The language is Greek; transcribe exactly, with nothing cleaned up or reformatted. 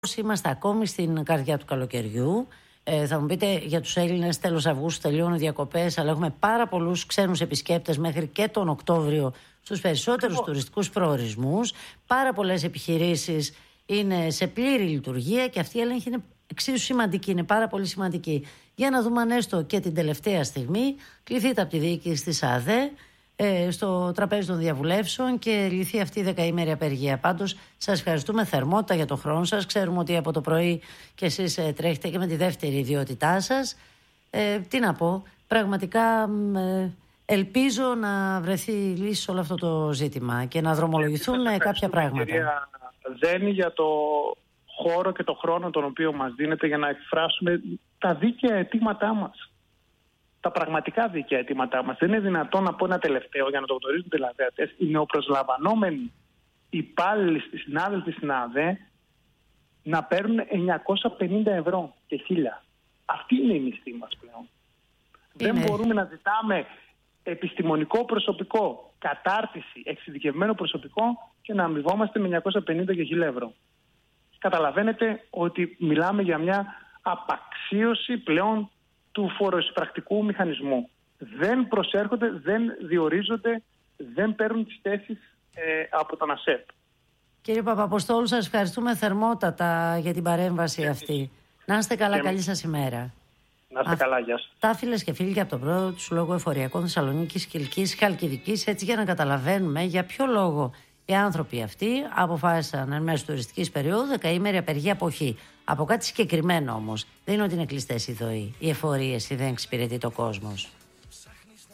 Είμαστε ακόμη στην καρδιά του καλοκαιριού. Ε, θα μου πείτε, για τους Έλληνες τέλος Αυγούστου τελειώνουν διακοπές, αλλά έχουμε πάρα πολλούς ξένους επισκέπτες μέχρι και τον Οκτώβριο στους περισσότερους oh. τουριστικούς προορισμούς. Πάρα πολλές επιχειρήσεις είναι σε πλήρη λειτουργία και αυτή η έλεγχη είναι εξίσου σημαντική, είναι πάρα πολύ σημαντική. Για να δούμε αν έστω και την τελευταία στιγμή κληθείτε από τη διοίκηση της ΑΔΕ στο τραπέζι των διαβουλεύσεων και λυθεί αυτή η δεκαήμερη απεργία. Πάντως, σας ευχαριστούμε θερμότατα για τον χρόνο σας. Ξέρουμε ότι από το πρωί και εσείς ε, τρέχετε και με τη δεύτερη ιδιότητά σας. Ε, τι να πω, πραγματικά ε, ελπίζω να βρεθεί λύση σε όλο αυτό το ζήτημα και να δρομολογηθούν ε, κάποια πράγματα. Κυρία Ζένη, για το χώρο και το χρόνο τον οποίο μας δίνεται για να εκφράσουμε τα δίκαια αιτήματά μας. Τα πραγματικά δίκαια αιτήματά μας. Δεν είναι δυνατόν να πω ένα τελευταίο για να το γνωρίζουν οι τηλεθεατές. Οι νεοπροσλαμβανόμενοι υπάλληλοι στη συνάδελφοι στην ΑΔΕ να παίρνουν εννιακόσια πενήντα ευρώ και χίλια. Αυτή είναι η μισθή μας πλέον. Είναι. Δεν μπορούμε να ζητάμε επιστημονικό προσωπικό, κατάρτιση, εξειδικευμένο προσωπικό και να αμοιβόμαστε με εννιακόσια πενήντα και χίλια ευρώ. Καταλαβαίνετε ότι μιλάμε για μια απαξίωση πλέον του φοροεισπρακτικού μηχανισμού. Δεν προσέρχονται, δεν διορίζονται, δεν παίρνουν τις θέσεις ε, από τον ΑΣΕΠ. Κύριε Παπαποστόλου, σας ευχαριστούμε θερμότατα για την παρέμβαση αυτή. Να είστε καλά, και καλή σας ημέρα. Να είστε Α, καλά, γεια σας. Τα φίλες και φίλοι και από τον πρόεδρο του Συλλόγου Εφοριακών Θεσσαλονίκης, Κιλκής, Χαλκιδικής, έτσι για να καταλαβαίνουμε για ποιο λόγο οι άνθρωποι αυτοί αποφάσισαν εν μέσω τουριστικής περίοδου δεκαήμερη απεργία αποχή. Από κάτι συγκεκριμένο όμως. Δεν είναι ότι είναι κλειστές οι δοοί, οι εφορίες, ή δεν εξυπηρετεί το κόσμος.